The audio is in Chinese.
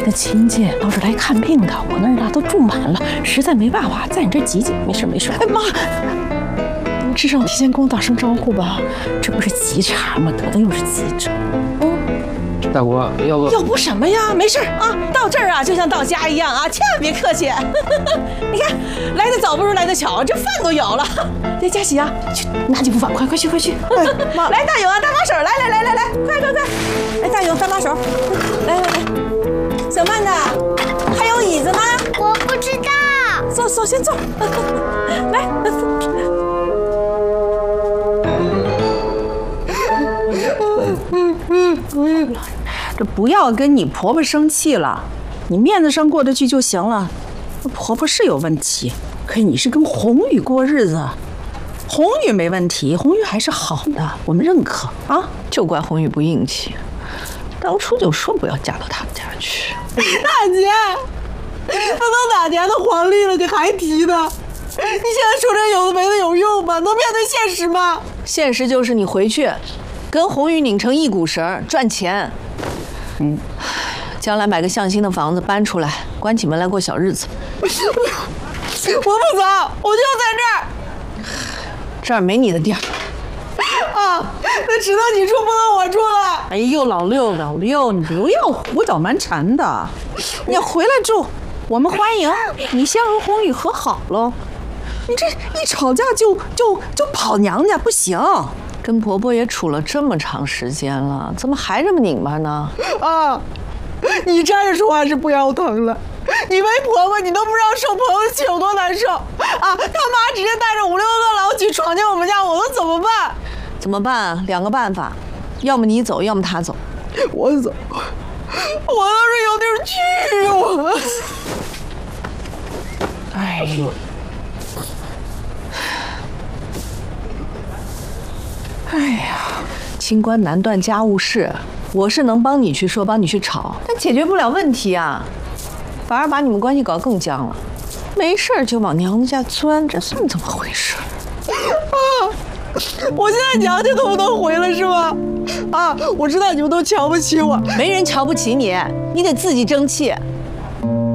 的亲戚到这儿来看病的，我那儿呢都住满了，实在没办法，在你这挤挤。没事没事。 哎妈，你至少提前跟我打声招呼吧。 这不是急茬吗？得的又是急诊。 大伯， 要不什么呀？没事啊，到这儿啊就像到家一样啊，千万别客气。你看，来得早不如来得巧，这饭都有了。这佳喜啊，去拿几副饭，快去！哎，妈，来大勇啊，搭把手，来，快！来大勇搭把手，来，小曼的，还有椅子吗？ 我不知道。 坐，先坐。来。这不要跟你婆婆生气了，你面子上过得去就行了。婆婆是有问题，可是你是跟红宇过日子，红宇没问题，红宇还是好的，我们认可啊。 就怪红宇不硬气，当初就说不要嫁到他们家去。 大姐，都哪年的黄历了，你还提呢？你现在说这有的没的有用吗？能面对现实吗？ 现实就是你回去跟红宇拧成一股绳赚钱。将来买个向心的房子搬出来，关起门来过小日子。 我不走，我就在这儿。 这儿没你的地儿。 啊，那只能你住，不能我住了。 哎呦，老六， 你不要胡搅蛮缠的。你要回来住，我们欢迎你。先和红宇和好喽。你这一吵架就跑娘家，不行。 跟婆婆也处了这么长时间了，怎么还这么拧巴呢？ 啊，你站着说话是不腰疼了。你为婆婆，你都不知道受婆婆气有多难受啊！他妈直接带着5、6个老几闯进我们家，我能怎么办？ 怎么办？两个办法，要么你走，要么他走。 我走，我倒是有地儿去我。 哎呦，哎呀，清官难断家务事，我是能帮你去说，帮你去吵，但解决不了问题啊，反而把你们关系搞更僵了。没事就往娘家钻，这算怎么回事？ 啊！我现在娘家都不能回了是吗？啊！我知道你们都瞧不起我， 没人瞧不起你，你得自己争气。